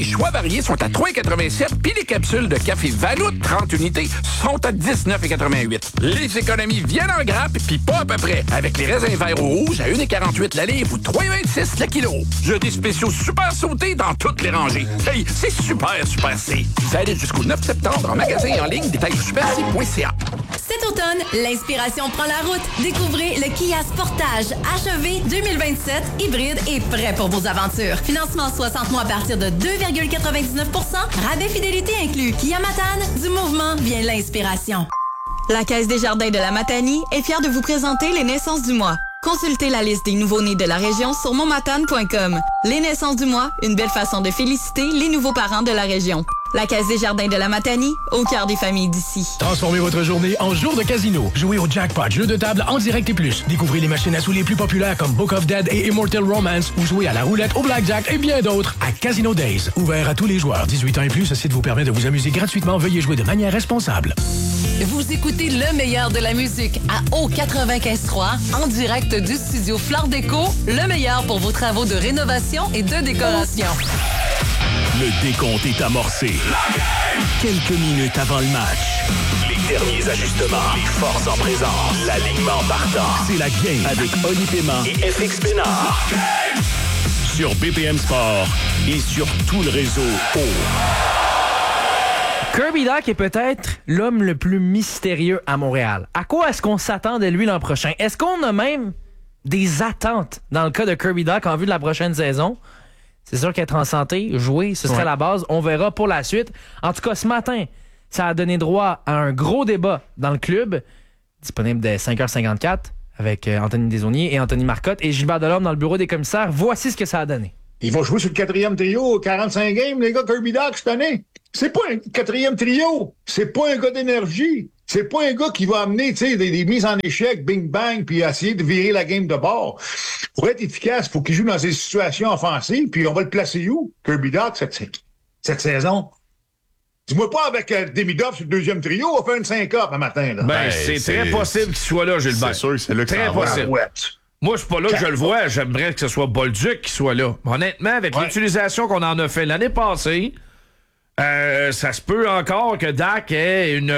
Les choix variés sont à 3,87 puis les capsules de café Vanout 30 unités sont à 19,88. Les économies viennent en grappe puis pas à peu près. Avec les raisins verts au rouge à 1,48 la livre ou 3,26 le kilo. J'ai des spéciaux super sautés dans toutes les rangées. Hey, c'est super C. Valide jusqu'au 9 septembre en magasin et en ligne. Détails sur superc.ca. Cet automne, l'inspiration prend la route. Découvrez le Kia Sportage HEV 2027 hybride et prêt pour vos aventures. Financement 60 mois à partir de 2,99 %. Rabais fidélité inclus. Kia Matane, du mouvement vient l'inspiration. La Caisse des Jardins de la Matanie est fière de vous présenter les naissances du mois. Consultez la liste des nouveau-nés de la région sur monmatane.com. Les naissances du mois, une belle façon de féliciter les nouveaux parents de la région. La Caisse des Jardins de la Matanie, au cœur des familles d'ici. Transformez votre journée en jour de casino. Jouez au jackpot, jeu de table en direct et plus. Découvrez les machines à sous les plus populaires comme Book of Dead et Immortal Romance ou jouez à la roulette, au blackjack et bien d'autres à Casino Days. Ouvert à tous les joueurs. 18 ans et plus, ce site vous permet de vous amuser gratuitement. Veuillez jouer de manière responsable. Vous écoutez le meilleur de la musique à O95.3 en direct du studio Flore Déco, le meilleur pour vos travaux de rénovation et de décoration. Le décompte est amorcé. Quelques minutes avant le match. Les derniers ajustements. Les forces en présence. L'alignement partant. C'est la game avec Oli Paiement et FX Bénard. Sur BPM Sport et sur tout le réseau Kirby Dach est peut-être l'homme le plus mystérieux à Montréal. À quoi est-ce qu'on s'attend de lui l'an prochain? Est-ce qu'on a même des attentes dans le cas de Kirby Dach en vue de la prochaine saison? C'est sûr qu'être en santé, jouer, ce serait la base. On verra pour la suite. En tout cas, ce matin, ça a donné droit à un gros débat dans le club, disponible dès 5h54, avec Anthony Desaulniers et Anthony Marcotte et Gilbert Delorme dans le bureau des commissaires. Voici ce que ça a donné. Ils vont jouer sur le 4e trio, 45 games, les gars, Kirby Dach, cette année. C'est pas un 4e trio. C'est pas un gars d'énergie. C'est pas un gars qui va amener, tu sais, des mises en échec, bing-bang, puis essayer de virer la game de bord. Pour être efficace, il faut qu'il joue dans ces situations offensives, puis on va le placer où, Kirby Dach, cette saison? Dis-moi pas avec Demidov sur le 2e trio, on va faire une syncope un matin, là. Ben, c'est très possible qu'il soit là, Gilbert. C'est sûr que c'est là que très possible. Ouais. Moi, je suis pas là que je le vois. J'aimerais que ce soit Bolduc qui soit là. Honnêtement, avec l'utilisation qu'on en a fait l'année passée, ça se peut encore que Dak ait une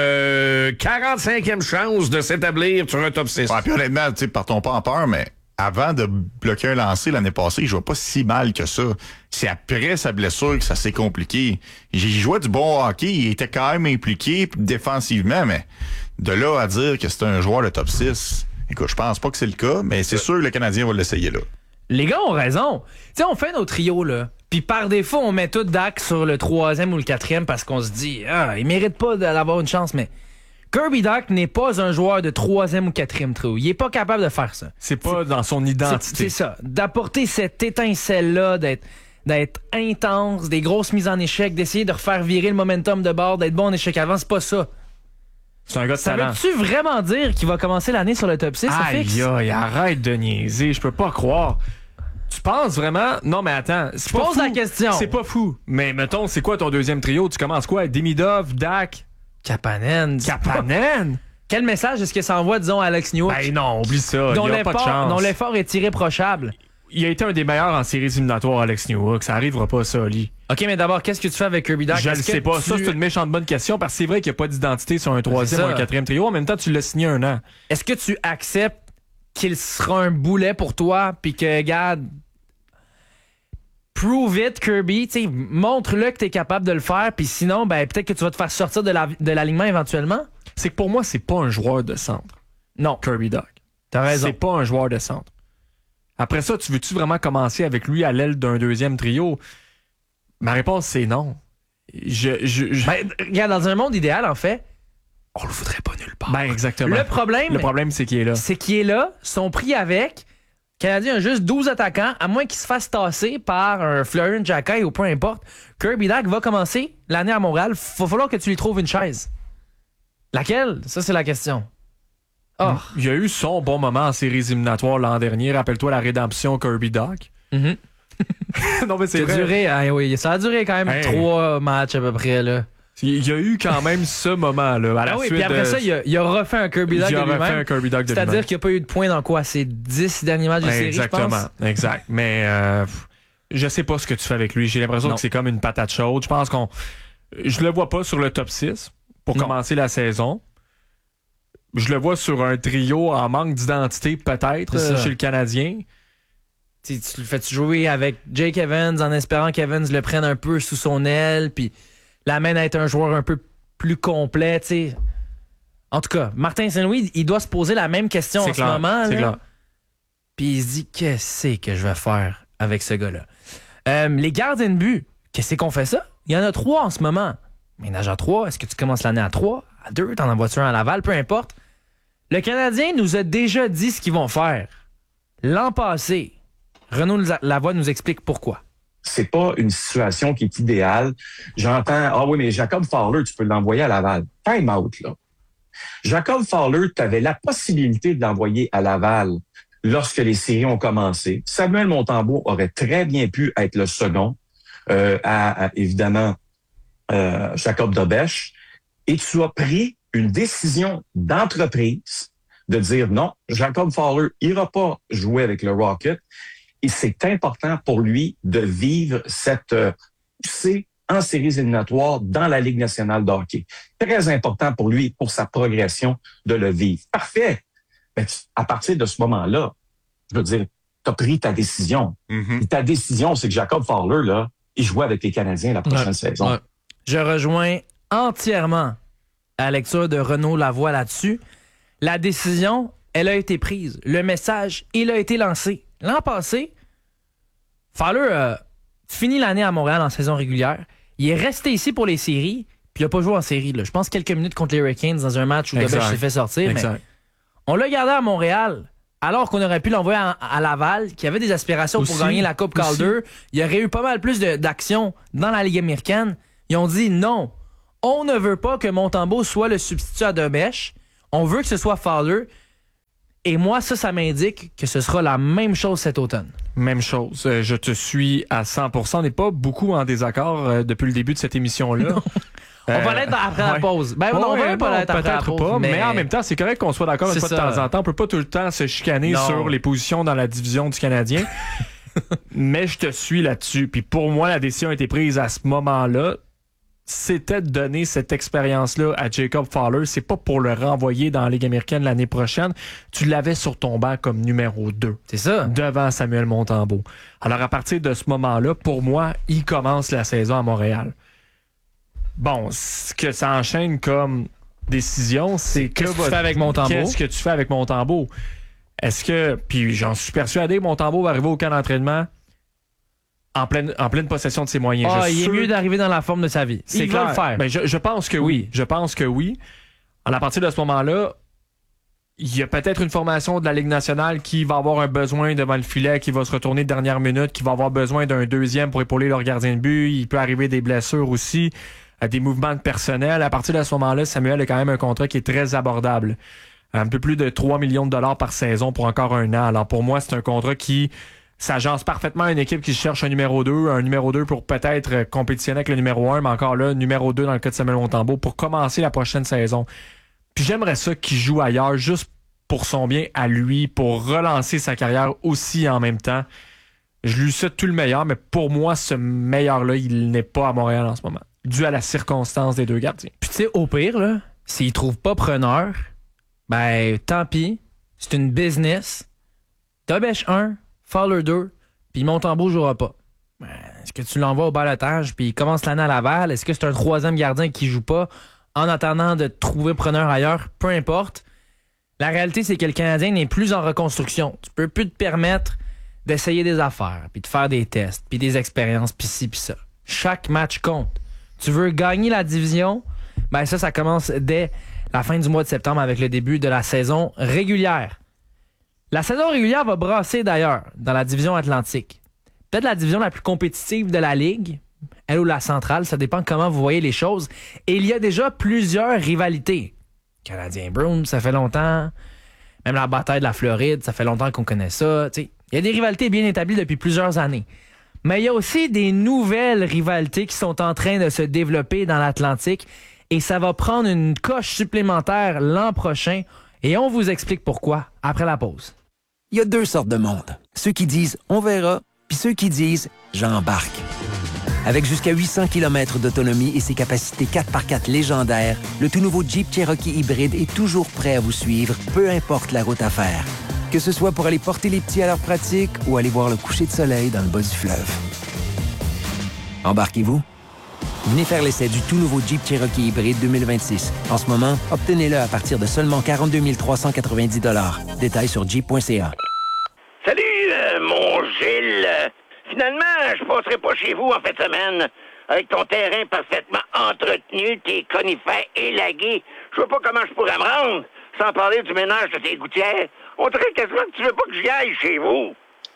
45e chance de s'établir sur un top 6. Ouais, puis honnêtement, tu sais, partons pas en peur, mais avant de bloquer un lancer l'année passée, il jouait pas si mal que ça. C'est après sa blessure que ça s'est compliqué. Il jouait du bon hockey, il était quand même impliqué défensivement, mais de là à dire que c'est un joueur de top 6... Écoute, je pense pas que c'est le cas, mais c'est sûr que le Canadien va l'essayer là. Les gars ont raison. Tu sais, on fait nos trios, là. Puis par défaut, on met tout Dak sur le 3e ou le 4e parce qu'on se dit, il mérite pas d'avoir une chance, mais Kirby Dach n'est pas un joueur de 3e ou 4e trio. Il est pas capable de faire ça. C'est pas dans son identité. C'est ça. D'apporter cette étincelle-là, d'être intense, des grosses mises en échec, d'essayer de refaire virer le momentum de bord, d'être bon en échec avant, c'est pas ça. C'est un gars de ça talent. veut-tu vraiment dire qu'il va commencer l'année sur le top 6? Aïe, arrête de niaiser, je peux pas croire. Tu penses vraiment? Non, mais attends. Je pose la question. C'est pas fou. Mais mettons, c'est quoi ton 2e trio? Tu commences quoi? Demidov, Dak? Kapanen. Quel message est-ce que ça envoie, disons, à Alex Newhook? Ben non, oublie ça. Il y a pas de chance. Dont l'effort est irréprochable. Il a été un des meilleurs en séries éliminatoires, Alex Newhook. Ça arrivera pas, ça, Oli. OK, mais d'abord, qu'est-ce que tu fais avec Kirby Dach? Je le sais pas. Ça, c'est une méchante bonne question parce que c'est vrai qu'il n'y a pas d'identité sur un 3e ou un 4e trio. En même temps, tu l'as signé 1 an. Est-ce que tu acceptes qu'il sera un boulet pour toi puis que, regarde, prove it, Kirby, tu sais, montre-le que tu es capable de le faire puis sinon, ben peut-être que tu vas te faire sortir de l'alignement éventuellement? C'est que pour moi, c'est pas un joueur de centre. Non. Kirby Dach. T'as raison. C'est pas un joueur de centre. Après ça, tu veux-tu vraiment commencer avec lui à l'aile d'un 2e trio? Ma réponse, c'est non. Ben, regarde, dans un monde idéal, en fait, on le voudrait pas nulle part. Ben, exactement. Le problème, c'est qu'il est là. C'est qu'il est là, sont pris avec. Le Canadien a juste 12 attaquants, à moins qu'il se fasse tasser par un Fleury, Jacky ou peu importe. Kirby Dach va commencer l'année à Montréal. Va falloir que tu lui trouves une chaise. Laquelle? Ça, c'est la question. Oh. Il y a eu son bon moment en séries éliminatoires l'an dernier. Rappelle-toi la rédemption Kirby Dach. Mm-hmm. Non, mais c'est vrai. Oui, ça a duré quand même 3 matchs à peu près, là. Il y a eu quand même ce moment-là. À la suite puis après ça, il a refait un Kirby Dach de lui-même. Il a refait un Kirby Dach de lui-même. C'est-à-dire qu'il n'y a pas eu de points dans quoi? C'est 10 derniers matchs de série, exactement, je pense? Exact. Mais Je sais pas ce que tu fais avec lui. J'ai l'impression que c'est comme une patate chaude. Je pense je le vois pas sur le top 6 pour commencer la saison. Je le vois sur un trio en manque d'identité, peut-être, chez le Canadien. Tu le fais jouer avec Jake Evans en espérant qu'Evans le prenne un peu sous son aile, puis l'amène à être un joueur un peu plus complet, t'sais. En tout cas, Martin Saint-Louis, il doit se poser la même question en ce moment. C'est clair. Puis il se dit, qu'est-ce que je vais faire avec ce gars-là? Les gardiens de but, qu'est-ce qu'on fait ça? Il y en a 3 en ce moment. Ménage à 3, est-ce que tu commences l'année à 3, à 2, t'en envoies-tu un à Laval, peu importe. Le Canadien nous a déjà dit ce qu'ils vont faire. L'an passé, Renaud Lavoie nous explique pourquoi. C'est pas une situation qui est idéale. J'entends, ah oui, mais Jacob Fowler, tu peux l'envoyer à Laval. Time out, là. Jacob Fowler, tu avais la possibilité de l'envoyer à Laval lorsque les séries ont commencé. Samuel Montembeault aurait très bien pu être le second évidemment, Jacob Dobèche. Et tu as pris une décision d'entreprise de dire non, Jacob Fowler ira pas jouer avec le Rocket. Et c'est important pour lui de vivre cette poussée en séries éliminatoires dans la Ligue nationale de hockey. Très important pour lui, pour sa progression, de le vivre. Parfait. Mais à partir de ce moment-là, je veux dire, tu as pris ta décision. Et ta décision, c'est que Jacob Fowler, là, il joue avec les Canadiens la prochaine saison. Ouais. Je rejoins entièrement la lecture de Renaud Lavoie là-dessus. La décision, elle a été prise. Le message, il a été lancé. L'an passé, Fowler a fini l'année à Montréal en saison régulière. Il est resté ici pour les séries, puis il n'a pas joué en série. Là. Je pense quelques minutes contre les Hurricanes dans un match où Dobèche s'est fait sortir. Mais on l'a gardé à Montréal, alors qu'on aurait pu l'envoyer à Laval, qui avait des aspirations pour gagner la Coupe Calder. Il y aurait eu pas mal plus d'actions dans la Ligue américaine. Ils ont dit non, on ne veut pas que Montembeault soit le substitut à Dobèche. On veut que ce soit Fowler. Et moi, ça m'indique que ce sera la même chose cet automne. Même chose. Je te suis à 100%. On n'est pas beaucoup en désaccord depuis le début de cette émission-là. On va l'être après la pause. Ben, on va pas l'être après la pause. Pas, mais en même temps, c'est correct qu'on soit d'accord une fois de temps en temps. On peut pas tout le temps se chicaner sur les positions dans la division du Canadien. Mais je te suis là-dessus. Puis pour moi, la décision a été prise à ce moment-là. C'était de donner cette expérience-là à Jacob Fowler. C'est pas pour le renvoyer dans la Ligue américaine l'année prochaine. Tu l'avais sur ton banc comme numéro 2. C'est ça. Devant Samuel Montembeault. Alors, à partir de ce moment-là, pour moi, il commence la saison à Montréal. Bon, ce que ça enchaîne comme décision, c'est qu'est-ce que tu fais avec Montembeault? Qu'est-ce que tu fais avec Montembeault? Est-ce que, puis j'en suis persuadé, Montembeault va arriver au camp d'entraînement en pleine possession de ses moyens. Il est mieux d'arriver dans la forme de sa vie. Il va le faire. Ben, je pense que oui. Je pense que oui. Alors, à partir de ce moment-là, il y a peut-être une formation de la Ligue nationale qui va avoir un besoin devant le filet, qui va se retourner de dernière minute, qui va avoir besoin d'un deuxième pour épauler leur gardien de but. Il peut arriver des blessures aussi, des mouvements de personnel. À partir de ce moment-là, Samuel a quand même un contrat qui est très abordable. Un peu plus de 3 millions de dollars par saison pour encore un an. Alors, pour moi, c'est un contrat qui s'agence parfaitement à une équipe qui cherche un numéro 2 pour peut-être compétitionner avec le numéro 1, mais encore là, numéro 2 dans le cas de Samuel Montembeault pour commencer la prochaine saison. Puis j'aimerais ça qu'il joue ailleurs juste pour son bien à lui, pour relancer sa carrière aussi en même temps. Je lui souhaite tout le meilleur, mais pour moi, ce meilleur-là, il n'est pas à Montréal en ce moment, dû à la circonstance des deux gardiens. Puis tu sais, au pire, là, s'il trouve pas preneur, ben tant pis, c'est une business. Dobèche 1, Fowler 2, puis Montembeault jouera pas. Est-ce que tu l'envoies au balotage, puis il commence l'année à Laval? Est-ce que c'est un troisième gardien qui joue pas en attendant de trouver preneur ailleurs? Peu importe. La réalité, c'est que le Canadien n'est plus en reconstruction. Tu peux plus te permettre d'essayer des affaires, puis de faire des tests, puis des expériences, puis ci, puis ça. Chaque match compte. Tu veux gagner la division? Ben ça commence dès la fin du mois de septembre avec le début de la saison régulière. La saison régulière va brasser d'ailleurs dans la division Atlantique. Peut-être la division la plus compétitive de la Ligue, elle ou la centrale, ça dépend comment vous voyez les choses. Et il y a déjà plusieurs rivalités. Canadien-Bruins, ça fait longtemps. Même la bataille de la Floride, ça fait longtemps qu'on connaît ça. T'sais, il y a des rivalités bien établies depuis plusieurs années. Mais il y a aussi des nouvelles rivalités qui sont en train de se développer dans l'Atlantique. Et ça va prendre une coche supplémentaire l'an prochain. Et on vous explique pourquoi après la pause. Il y a deux sortes de monde. Ceux qui disent « on verra », puis puis ceux qui disent « j'embarque ». Avec jusqu'à 800 km d'autonomie et ses capacités 4x4 légendaires, le tout nouveau Jeep Cherokee hybride est toujours prêt à vous suivre, peu importe la route à faire. Que ce soit pour aller porter les petits à leur pratique ou aller voir le coucher de soleil dans le bas du fleuve. Embarquez-vous? Venez faire l'essai du tout nouveau Jeep Cherokee hybride 2026. En ce moment, obtenez-le à partir de seulement 42 390 $. Détails sur jeep.ca. Salut, mon Gilles. Finalement, je passerai pas chez vous en fin de semaine. Avec ton terrain parfaitement entretenu, tes conifères élagués, je vois pas comment je pourrais me rendre, sans parler du ménage de tes gouttières. On dirait quasiment que tu veux pas que j'y aille chez vous.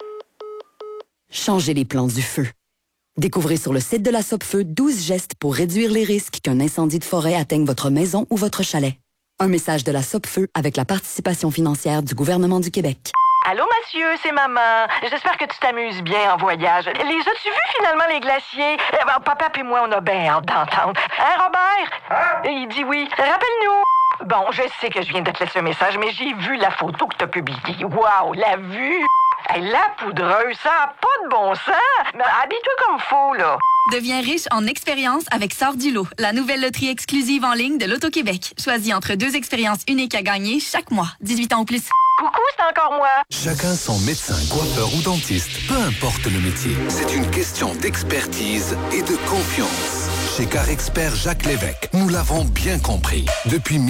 Changez les plans du feu. Découvrez sur le site de la Sopfeu 12 gestes pour réduire les risques qu'un incendie de forêt atteigne votre maison ou votre chalet. Un message de la Sopfeu avec la participation financière du gouvernement du Québec. Allô, monsieur, c'est maman. J'espère que tu t'amuses bien en voyage. Les as-tu vus finalement, les glaciers? Papa et moi, on a bien hâte d'entendre. Hein, Robert? Il dit oui. Rappelle-nous. Bon, je sais que je viens de te laisser un message, mais j'ai vu la photo que t'as publiée. Wow, la vue! Hey, la poudreuse, ça n'a pas de bon sens! Mais habille-toi comme faut, là. Deviens riche en expériences avec Sors du lot, la nouvelle loterie exclusive en ligne de l'Auto-Québec. Choisis entre 2 expériences uniques à gagner chaque mois. 18 ans ou plus. Coucou, c'est encore moi. Chacun son médecin, coiffeur ou dentiste, peu importe le métier. C'est une question d'expertise et de confiance. Chez CarExpert Jacques Lévesque, nous l'avons bien compris. Depuis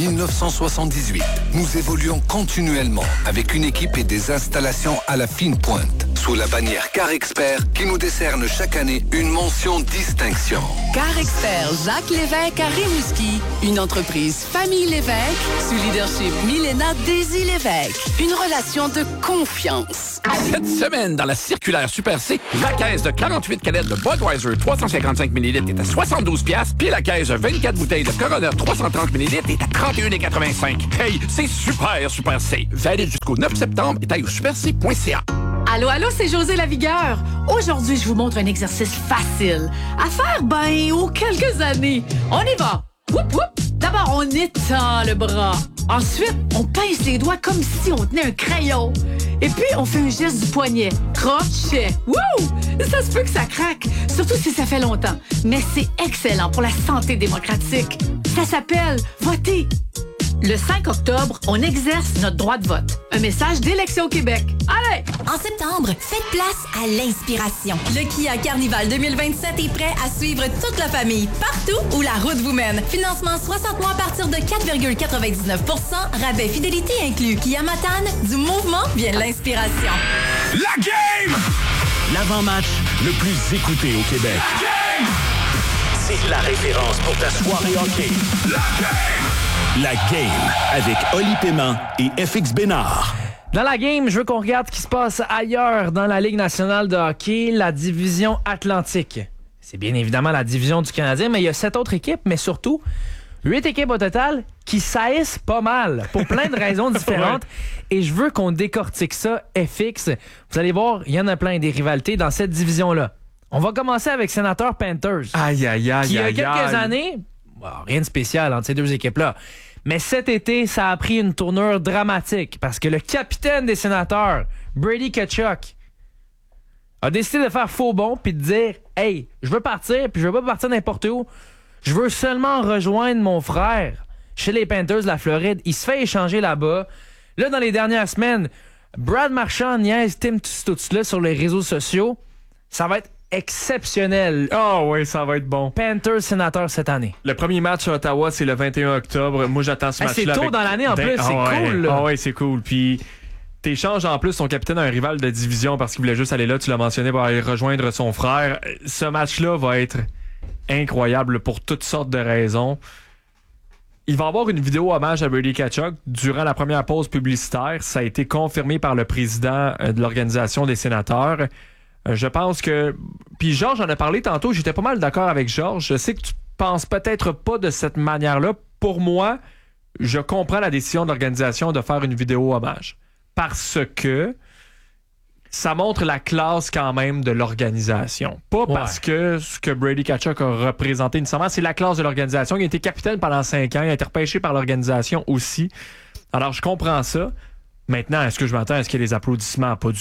1978, nous évoluons continuellement avec une équipe et des installations à la fine pointe. Sous la bannière CarExpert qui nous décerne chaque année une mention distinction. CarExpert Jacques Lévesque à Rimouski. Une entreprise famille Lévesque sous leadership Milena Daisy Lévesque. Une relation de confiance. Cette semaine, dans la circulaire Super C, la caisse de 48 canettes de Budweiser 355 ml est à 72$, puis la caisse de 24 bouteilles de Corona 330 ml est à 31,85$. Hey, c'est super C. Valide jusqu'au 9 septembre. Détail au superc.ca. Allô, c'est José Lavigueur. Aujourd'hui, je vous montre un exercice facile à faire, aux quelques années. On y va. Whoop, whoop. D'abord, on étend le bras. Ensuite, on pince les doigts comme si on tenait un crayon. Et puis, on fait un geste du poignet. Crochet. Wouh! Ça se peut que ça craque, surtout si ça fait longtemps. Mais c'est excellent pour la santé démocratique. Ça s'appelle voter. Le 5 octobre, on exerce notre droit de vote. Un message d'Élection Québec. Allez! En septembre, faites place à l'inspiration. Le Kia Carnival 2027 est prêt à suivre toute la famille, partout où la route vous mène. Financement 60 mois à partir de 4,99%, rabais fidélité inclus. Kia Matane, du mouvement vient l'inspiration. La game! L'avant-match le plus écouté au Québec. La game! C'est la référence pour ta soirée hockey. La game! La game avec Oli Paiement et FX Bénard. Dans la game, je veux qu'on regarde ce qui se passe ailleurs dans la Ligue nationale de hockey, la division Atlantique. C'est bien évidemment la division du Canadien, mais il y a 7 autres équipes, mais surtout 8 équipes au total qui saillissent pas mal pour plein de raisons différentes. Ouais. Et je veux qu'on décortique ça, FX. Vous allez voir, il y en a plein des rivalités dans cette division-là. On va commencer avec Sénateur Panthers. Aïe, aïe, aïe, qui, il y a aïe, quelques années, rien de spécial entre ces deux équipes-là. Mais cet été, ça a pris une tournure dramatique parce que le capitaine des Sénateurs, Brady Tkachuk, a décidé de faire faux bond puis de dire « Hey, je veux partir, puis je veux pas partir n'importe où. Je veux seulement rejoindre mon frère chez les Panthers de la Floride. » Il se fait échanger là-bas. Là, dans les dernières semaines, Brad Marchand niaise Tim Stützle sur les réseaux sociaux. Ça va être exceptionnel. Oh oui, ça va être bon. Panthers Sénateurs cette année. Le premier match à Ottawa, c'est le 21 octobre. Moi, j'attends ce match-là. C'est tôt dans l'année en plus, c'est cool. Ah ouais, c'est cool. Puis t'échanges en plus ton capitaine à un rival de division parce qu'il voulait juste aller là, tu l'as mentionné, pour aller rejoindre son frère. Ce match-là va être incroyable pour toutes sortes de raisons. Il va y avoir une vidéo hommage à Brady Tkachuk durant la première pause publicitaire. Ça a été confirmé par le président de l'Organisation des Sénateurs. Je pense que... Puis Georges en a parlé tantôt, j'étais pas mal d'accord avec Georges. Je sais que tu penses peut-être pas de cette manière-là. Pour moi, je comprends la décision de l'organisation de faire une vidéo hommage. Parce que ça montre la classe quand même de l'organisation. Pas parce que ce que Brady Tkachuk a représenté nécessairement, c'est la classe de l'organisation. Il a été capitaine pendant 5 ans, il a été repêché par l'organisation aussi. Alors je comprends ça. Maintenant, est-ce que je m'attends à ce qu'il y ait des applaudissements? Pas du tout.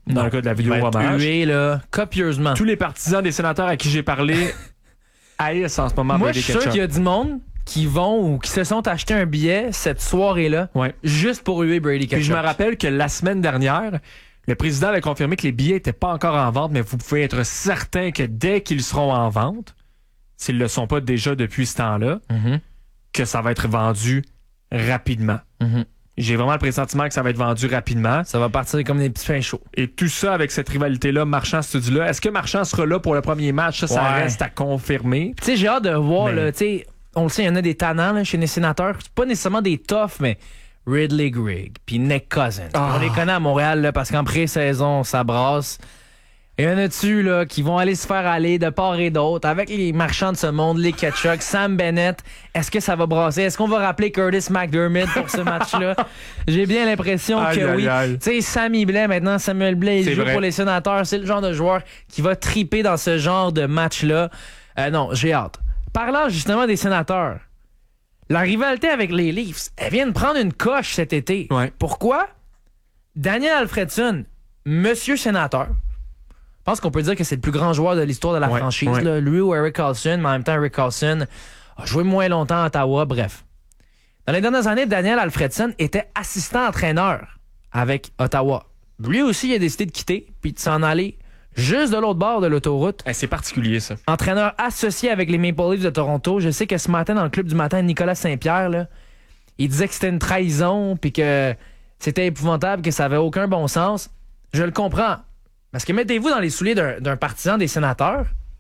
Dans le cas de la vidéo hommage. Hué, là, copieusement. Tous les partisans des sénateurs à qui j'ai parlé haïssent en ce moment Moi, Brady je suis sûr Ketchup. qu'il y a du monde qui vont ou qui se sont achetés un billet cette soirée-là juste pour huer Brady Ketchup. Puis je me rappelle que la semaine dernière, le président avait confirmé que les billets n'étaient pas encore en vente, mais vous pouvez être certain que dès qu'ils seront en vente, s'ils ne le sont pas déjà depuis ce temps-là, que ça va être vendu rapidement. J'ai vraiment le pressentiment que ça va être vendu rapidement. Ça va partir comme des petits pains chauds. Et tout ça avec cette rivalité-là, Marchand-Studio-là. Est-ce que Marchand sera là pour le premier match? Ça reste à confirmer. Tu sais, j'ai hâte de voir, là, tu sais, on le sait, il y en a des tannants là, chez les sénateurs. C'est pas nécessairement des toughs, mais Ridley Grigg puis Nick Cousins. On les connaît à Montréal là, parce qu'en pré-saison, ça brasse. Il y en a dessus là, qui vont aller se faire aller de part et d'autre avec les marchands de ce monde, les Ketchuk, Sam Bennett. Est-ce que ça va brasser? Est-ce qu'on va rappeler Curtis McDermott pour ce match-là? J'ai bien l'impression que oui. Tu sais, Sammy Blais, maintenant, Samuel Blais, il joue pour les sénateurs. C'est le genre de joueur qui va triper dans ce genre de match-là. Non, j'ai hâte. Parlant justement des sénateurs, la rivalité avec les Leafs, elle vient de prendre une coche cet été. Pourquoi? Daniel Alfredson, monsieur sénateur, je pense qu'on peut dire que c'est le plus grand joueur de l'histoire de la franchise. Là. Lui ou Erik Karlsson, mais en même temps, Erik Karlsson a joué moins longtemps à Ottawa. Bref. Dans les dernières années, Daniel Alfredson était assistant-entraîneur avec Ottawa. Lui aussi, il a décidé de quitter puis de s'en aller juste de l'autre bord de l'autoroute. C'est particulier, ça. Entraîneur associé avec les Maple Leafs de Toronto. Je sais que ce matin, dans le club du matin, Nicolas Saint-Pierre, là, il disait que c'était une trahison puis que c'était épouvantable, que ça avait aucun bon sens. Je le comprends. Parce que mettez-vous dans les souliers d'un partisan des sénateurs.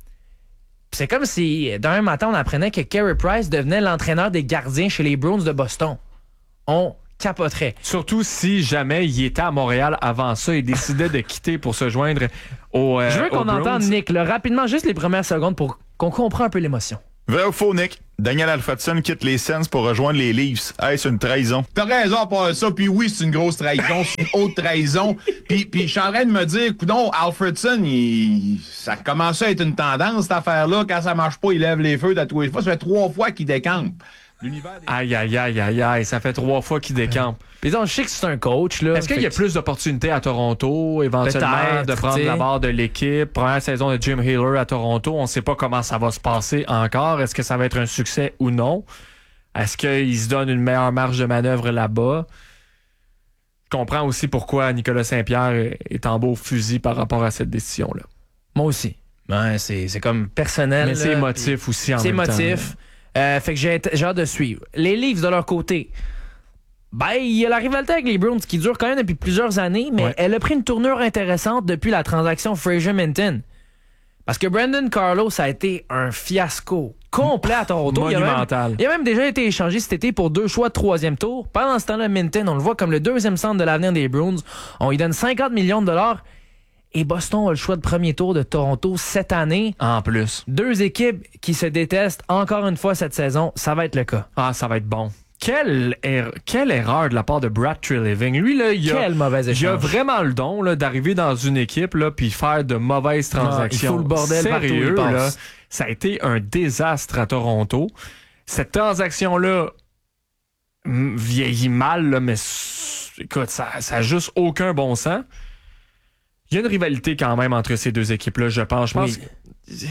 C'est comme si, d'un matin, on apprenait que Carey Price devenait l'entraîneur des gardiens chez les Bruins de Boston. On capoterait. Surtout si jamais il était à Montréal avant ça et décidait de quitter pour se joindre au Je veux qu'on Bruins. entende Nick, là, rapidement, juste les premières secondes pour qu'on comprenne un peu l'émotion. Vrai ou faux, Nick? Daniel Alfredson quitte les Sens pour rejoindre les Leafs. Hey, c'est une trahison. T'as raison à part ça, puis oui, c'est une grosse trahison, c'est une haute trahison. Puis je suis en train de me dire, coudonc, Alfredson, ça commence à être une tendance, cette affaire-là. Quand ça marche pas, il lève les feux de tous les fois. Ça fait 3 fois qu'il décampe. Aïe, ça fait 3 fois qu'il décampe. Puis je sais que c'est un coach. Là. Est-ce qu'il y a plus d'opportunités à Toronto, éventuellement, de prendre la barre de l'équipe? Première saison de Jim Healer à Toronto, on ne sait pas comment ça va se passer encore. Est-ce que ça va être un succès ou non? Est-ce qu'il se donne une meilleure marge de manœuvre là-bas? Je comprends aussi pourquoi Nicolas Saint-Pierre est en beau fusil par rapport à cette décision-là. Moi aussi. Ben, c'est comme personnel. Mais c'est émotif aussi en même temps. C'est émotif. Fait que j'ai hâte de suivre. Les Leafs, de leur côté, ben, il y a la rivalité avec les Bruins qui dure quand même depuis plusieurs années, mais elle a pris une tournure intéressante depuis la transaction Fraser-Minton. Parce que Brandon Carlo, ça a été un fiasco complet à Toronto. Monumental. Il a même déjà été échangé cet été pour 2 choix de 3e tour. Pendant ce temps-là, Minton, on le voit comme le 2e centre de l'avenir des Bruins. On lui donne 50 millions de dollars. Et Boston a le choix de 1er tour de Toronto cette année. En plus. 2 équipes qui se détestent encore une fois cette saison. Ça va être le cas. Ah, ça va être bon. Quelle erreur de la part de Brad Treliving. Lui, là, il a vraiment le don là, d'arriver dans une équipe là, puis faire de mauvaises transactions. Il faut le bordel sérieux, partout où il là, passe. ça a été un désastre à Toronto. Cette transaction-là vieillit mal, là, mais écoute, ça a juste aucun bon sens. Il y a une rivalité quand même entre ces deux équipes-là, je pense. Puis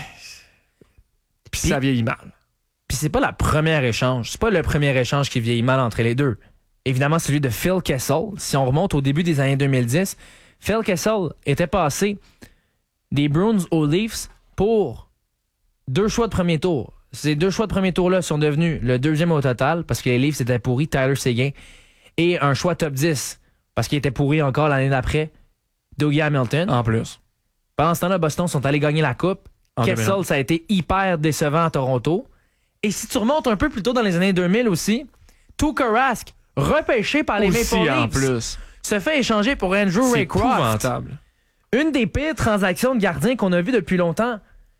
ça vieillit mal. Puis c'est pas la première échange. C'est pas le premier échange qui vieillit mal entre les deux. Évidemment, celui de Phil Kessel. Si on remonte au début des années 2010, Phil Kessel était passé des Bruins aux Leafs pour 2 choix de 1er tour. Ces 2 choix de 1er tour-là sont devenus le 2e au total parce que les Leafs étaient pourris, Tyler Seguin, et un choix top 10 parce qu'il était pourri encore l'année d'après, Dougie Hamilton. En plus. Pendant ce temps-là, Boston sont allés gagner la Coupe. Kessel, ça a été hyper décevant à Toronto. Et si tu remontes un peu plus tôt dans les années 2000 aussi, Tuukka Rask, repêché par les Maple Leafs, en plus, se fait échanger pour Andrew Raycroft. C'est épouvantable. Une des pires transactions de gardiens qu'on a vues depuis longtemps.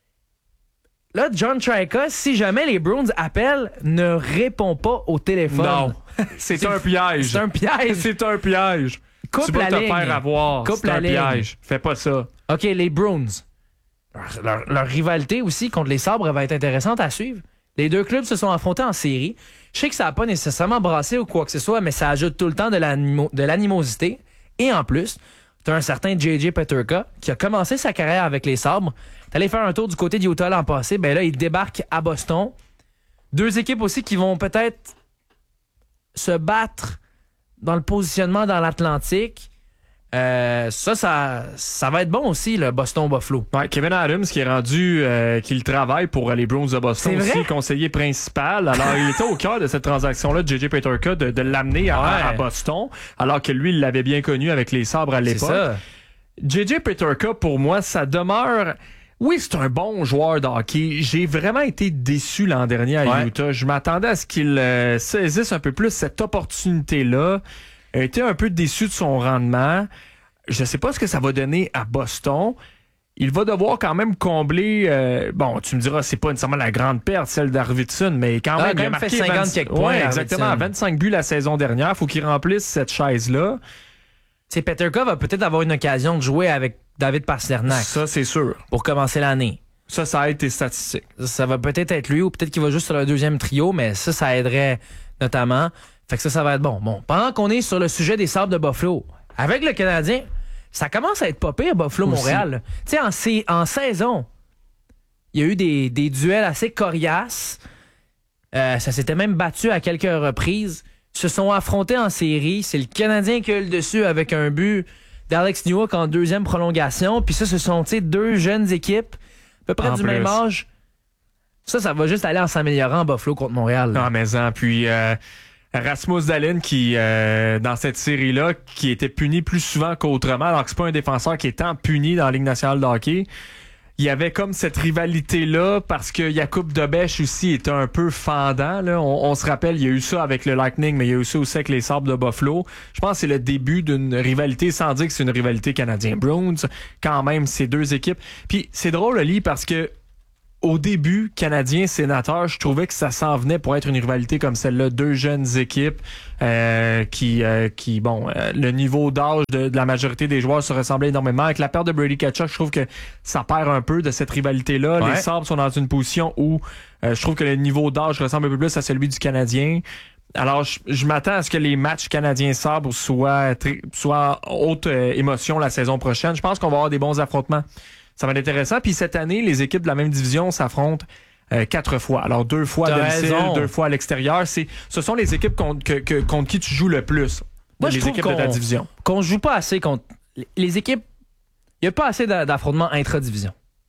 Là, John Chayka, si jamais les Bruins appellent, ne répond pas au téléphone. Non, c'est un piège. C'est un piège. C'est un piège. Coupe tu peux la te ligne. faire avoir. Coupe C'est la un ligne. piège. Fais pas ça. OK, les Bruins. Leur rivalité aussi contre les Sabres va être intéressante à suivre. Les deux clubs se sont affrontés en série. Je sais que ça n'a pas nécessairement brassé ou quoi que ce soit, mais ça ajoute tout le temps de l'animosité. Et en plus, t'as un certain J.J. Peterka qui a commencé sa carrière avec les Sabres. T'es allé faire un tour du côté de Utah l'an passé. Ben là, il débarque à Boston. Deux équipes aussi qui vont peut-être se battre dans le positionnement dans l'Atlantique. Ça va être bon aussi, le Boston-Buffalo. Ouais, Kevin Adams qui est rendu, qu'il travaille pour les Bruins de Boston aussi, conseiller principal. Alors, il était au cœur de cette transaction-là de J.J. Peterka de l'amener à Boston, alors que lui, il l'avait bien connu avec les Sabres à l'époque. J.J. Peterka, pour moi, ça demeure... Oui, c'est un bon joueur de hockey. J'ai vraiment été déçu l'an dernier à Utah. Je m'attendais à ce qu'il saisisse un peu plus cette opportunité-là. J'ai été un peu déçu de son rendement. Je ne sais pas ce que ça va donner à Boston. Il va devoir quand même combler... bon, tu me diras, c'est pas nécessairement la grande perte, celle d'Arvidsson, mais quand même, il a marqué 50 quelques points. Ouais, exactement, 25 buts la saison dernière. Il faut qu'il remplisse cette chaise-là. Peterka va peut-être avoir une occasion de jouer avec David Pastrnak. Ça, c'est sûr. Pour commencer l'année. Ça aide tes statistiques. Ça va peut-être être lui ou peut-être qu'il va juste sur le deuxième trio, mais ça aiderait notamment. Fait que ça va être bon. Bon, pendant qu'on est sur le sujet des Sabres de Buffalo, avec le Canadien, ça commence à être pas pire, Buffalo-Montréal. Tu sais, en saison, il y a eu des duels assez coriaces. Ça s'était même battu à quelques reprises. Se sont affrontés en série. C'est le Canadien qui a eu le dessus avec un but d'Alex Newhook en deuxième prolongation. Puis ça, ce sont deux jeunes équipes, à peu près du même âge. Ça va juste aller en s'améliorant en Buffalo contre Montréal. Non, mais puis Rasmus Dahlin qui, dans cette série-là, qui était puni plus souvent qu'autrement, alors que c'est pas un défenseur qui est tant puni dans la Ligue nationale de hockey. Il y avait comme cette rivalité-là parce que Jakub Dobeš aussi était un peu fendant. Là. On se rappelle, il y a eu ça avec le Lightning, mais il y a eu ça aussi avec les Sabres de Buffalo. Je pense que c'est le début d'une rivalité, sans dire que c'est une rivalité Canadien-Bruins. Quand même, ces deux équipes. Puis c'est drôle, Oli, parce que au début, Canadien-Sénateur, je trouvais que ça s'en venait pour être une rivalité comme celle-là. Deux jeunes équipes qui le niveau d'âge de la majorité des joueurs se ressemblait énormément. Avec la perte de Brady Tkachuk, je trouve que ça perd un peu de cette rivalité-là. Ouais. Les Sabres sont dans une position où je trouve que le niveau d'âge ressemble un peu plus à celui du Canadien. Alors, je m'attends à ce que les matchs Canadiens-Sabres soient haute émotion la saison prochaine. Je pense qu'on va avoir des bons affrontements. Ça va être intéressant. Puis cette année, les équipes de la même division s'affrontent 4 fois. Alors 2 fois à domicile, 2 fois à l'extérieur. Ce sont les équipes contre qui tu joues le plus. Moi, les équipes de ta division. Qu'on joue pas assez contre les équipes. Il n'y a pas assez d'affrontements intra-division.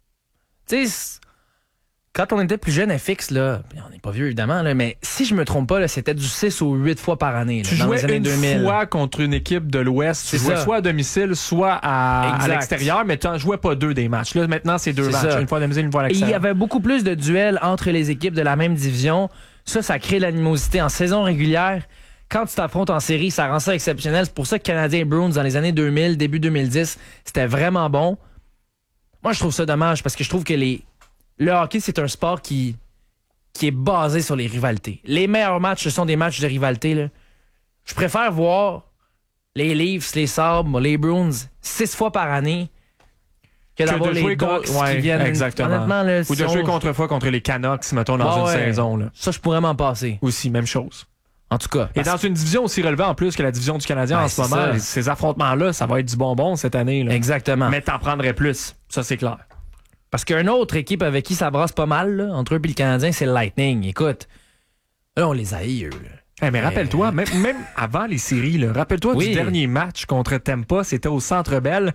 Tu sais, quand on était plus jeune FX, là, on n'est pas vieux évidemment, là, mais si je me trompe pas, là, c'était du 6 ou 8 fois par année. Là, tu dans jouais les années une 2000. fois contre une équipe de l'Ouest. Tu jouais soit à domicile, soit à l'extérieur, mais tu n'en jouais pas 2 des matchs. Là, maintenant, c'est 2 matchs. Ça. Une fois à domicile, une fois à l'extérieur. Il y avait beaucoup plus de duels entre les équipes de la même division. Ça crée l'animosité en saison régulière. Quand tu t'affrontes en série, ça rend ça exceptionnel. C'est pour ça que Canadien et Bruins, dans les années 2000, début 2010, c'était vraiment bon. Moi, je trouve ça dommage parce que je trouve que le hockey, c'est un sport qui est basé sur les rivalités. Les meilleurs matchs, ce sont des matchs de rivalité. Là. Je préfère voir les Leafs, les Sabres, les Bruins 6 fois par année que d'avoir les Ducks qui viennent... Exactement. Honnêtement, là, ou de jouer contre les Canucks, mettons, dans une saison. Là. Ça, je pourrais m'en passer. Aussi, même chose. En tout cas. Et dans une division aussi relevée en plus que la division du Canadien en ce moment, ces affrontements-là, ça va être du bonbon cette année. Là. Exactement. Mais t'en prendrais plus. Ça, c'est clair. Parce qu'une autre équipe avec qui ça brasse pas mal, là, entre eux et le Canadien, c'est le Lightning. Écoute, là, on les haït, eux. Hey, mais rappelle-toi, même avant les séries, là, rappelle-toi du dernier match contre Tampa, c'était au Centre Bell.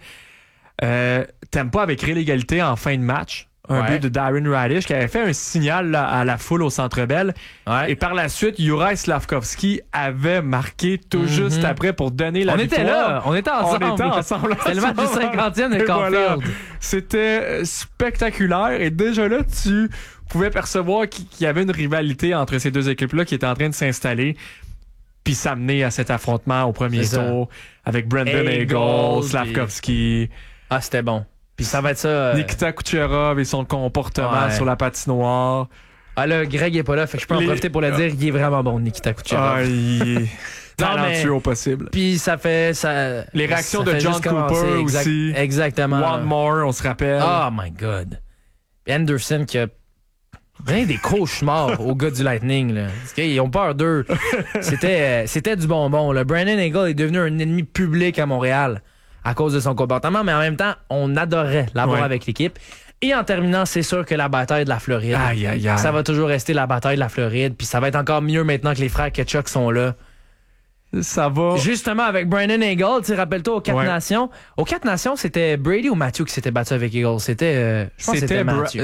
Tampa avec l'égalité en fin de match. Un but de Darren Radish qui avait fait un signal là, à la foule au Centre Bell. Ouais. Et par la suite, Juraj Slavkovski avait marqué tout juste après pour donner la victoire. On était ensemble. C'était le match du 50e de Caulfield. Voilà. C'était spectaculaire. Et déjà là, tu pouvais percevoir qu'il y avait une rivalité entre ces deux équipes-là qui était en train de s'installer. Puis s'amener à cet affrontement au premier tour avec Brendan Eagles, Slavkovski. Ah, c'était bon. Puis ça va être ça. Nikita Kucherov et son comportement sur la patinoire. Ah là, Greg est pas là, fait que je peux en profiter pour le dire. Il est vraiment bon, Nikita Kucherov. Ah, il est talentueux au possible. Puis ça fait... les réactions de John Cooper aussi. Exactement. One More, on se rappelle. Oh my God. Puis Anderson qui a bien des cauchemars aux gars du Lightning. Là. Parce qu'ils ont peur d'eux. C'était du bonbon. Là. Brandon Eagle est devenu un ennemi public à Montréal. à cause de son comportement, mais en même temps, on adorait l'avoir avec l'équipe. Et en terminant, c'est sûr que la bataille de la Floride, ça va toujours rester la bataille de la Floride, puis ça va être encore mieux maintenant que les frères Ketchuk sont là. Ça va. Justement, avec Brandon Eagle, tu rappelle-toi, aux 4 Nations. Aux 4 Nations, c'était Brady ou Matthew qui s'était battu avec Eagle? C'était, je pense que c'était Matthew.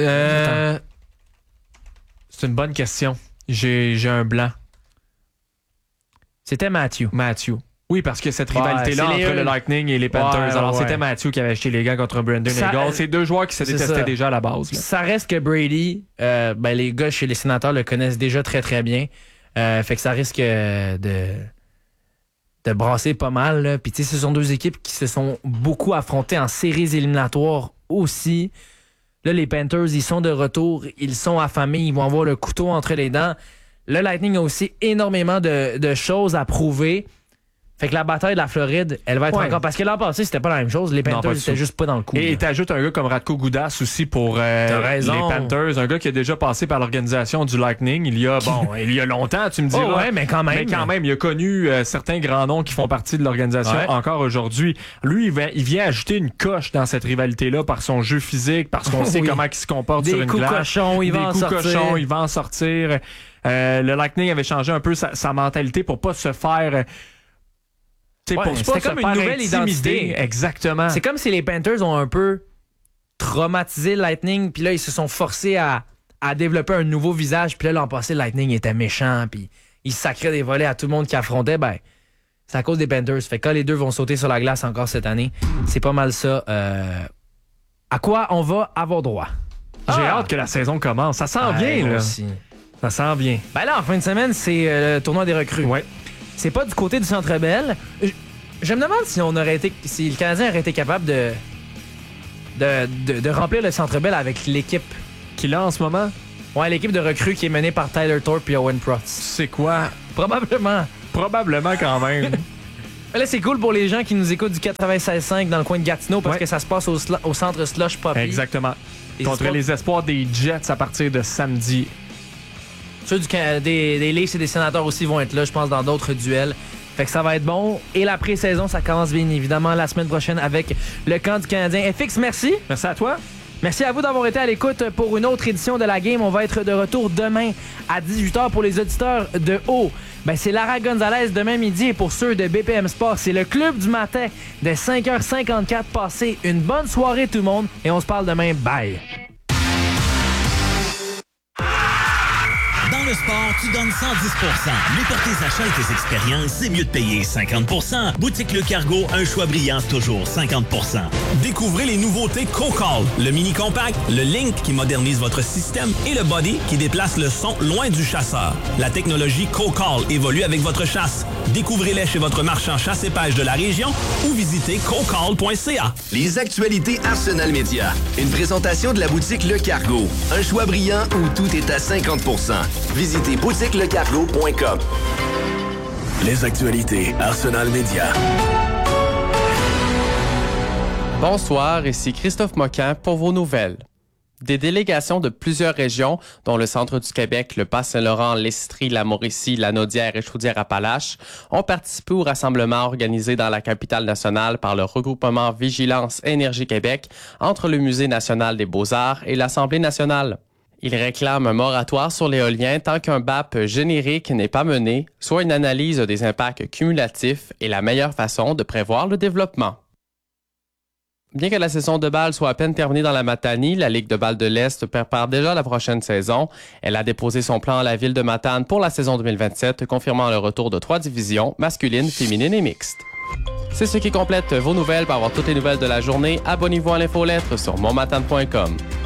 C'est une bonne question. J'ai un blanc. C'était Matthew. Oui, parce que cette rivalité-là entre le Lightning et les Panthers. Alors, c'était Matthew qui avait acheté les gars contre Brandon Eagle. C'est 2 joueurs qui se détestaient déjà à la base. Là. Ça reste que Brady, les gars chez les Sénateurs le connaissent déjà très, très bien. Fait que ça risque de brasser pas mal. Là. Puis, tu sais, ce sont 2 équipes qui se sont beaucoup affrontées en séries éliminatoires aussi. Là, les Panthers, ils sont de retour. Ils sont affamés. Ils vont avoir le couteau entre les dents. Le Lightning a aussi énormément de choses à prouver. Fait que la bataille de la Floride, elle va être encore... Parce que l'an passé, c'était pas la même chose. Les Panthers étaient juste pas dans le coup. Et t'ajoutes un gars comme Radko Gudas aussi pour les Panthers. Un gars qui a déjà passé par l'organisation du Lightning il y a longtemps, tu me diras. Ouais, mais quand même. Il a connu certains grands noms qui font partie de l'organisation encore aujourd'hui. Lui, il vient ajouter une coche dans cette rivalité-là par son jeu physique, parce qu'on sait comment il se comporte sur une glace. Des coups cochons, il va en sortir. Le Lightning avait changé un peu sa mentalité pour pas se faire... C'était comme une nouvelle identité. Exactement. C'est comme si les Panthers ont un peu traumatisé le Lightning, puis là, ils se sont forcés à développer un nouveau visage. Puis là, l'an passé, le Lightning était méchant, puis il sacrait des volets à tout le monde qui affrontait. Ben, c'est à cause des Panthers. Fait que quand les deux vont sauter sur la glace encore cette année, c'est pas mal ça. À quoi on va avoir droit? J'ai hâte que la saison commence. Ça sent bien, là. Aussi. Ça sent bien. Ben là, en fin de semaine, c'est le tournoi des recrues. Ouais. C'est pas du côté du Centre Bell. Je me demande si le Canadien aurait été capable de remplir le Centre Bell avec l'équipe qu'il a en ce moment. Ouais, l'équipe de recrues qui est menée par Tyler Thorpe et Owen Prost. C'est quoi? Probablement quand même. Là, c'est cool pour les gens qui nous écoutent du 96.5 dans le coin de Gatineau parce que ça se passe au centre Slush Poppy. Exactement. Contre les espoirs des Jets à partir de samedi. Ceux des Leafs et des Sénateurs aussi vont être là, je pense, dans d'autres duels. Fait que ça va être bon. Et la pré-saison, ça commence bien évidemment la semaine prochaine avec le camp du Canadien. FX, merci. Merci à toi. Merci à vous d'avoir été à l'écoute pour une autre édition de la Game. On va être de retour demain à 18h pour les auditeurs de haut. C'est Lara Gonzalez demain midi, et pour ceux de BPM Sport, c'est le club du matin de 5h54. Passez une bonne soirée tout le monde et on se parle demain. Bye. Dans le sport, tu donnes 110%. Mais pour tes achats et tes expériences, c'est mieux de payer 50%. Boutique Le Cargo, un choix brillant, toujours 50%. Découvrez les nouveautés CoCall, le mini compact, le Link qui modernise votre système et le Body qui déplace le son loin du chasseur. La technologie CoCall évolue avec votre chasse. Découvrez-les chez votre marchand chasse et pêche de la région ou visitez cocall.ca. Les actualités Arsenal Média. Une présentation de la boutique Le Cargo. Un choix brillant où tout est à 50%. Visitez boutiquelecargo.com. Les actualités Arsenal Média. Bonsoir, ici Christophe Moquin pour vos nouvelles. Des délégations de plusieurs régions, dont le centre du Québec, le Bas-Saint-Laurent, l'Estrie, la Mauricie, la Naudière et Chaudière-Appalaches, ont participé au rassemblement organisé dans la capitale nationale par le regroupement Vigilance Énergie Québec entre le Musée national des beaux-arts et l'Assemblée nationale. Ils réclament un moratoire sur l'éolien tant qu'un BAP générique n'est pas mené, soit une analyse des impacts cumulatifs est la meilleure façon de prévoir le développement. Bien que la saison de balle soit à peine terminée dans la Matanie, la Ligue de balle de l'Est prépare déjà la prochaine saison. Elle a déposé son plan à la ville de Matane pour la saison 2027, confirmant le retour de 3 divisions, masculines, féminines et mixtes. C'est ce qui complète vos nouvelles. Pour avoir toutes les nouvelles de la journée, abonnez-vous à l'infolettre sur monmatane.com.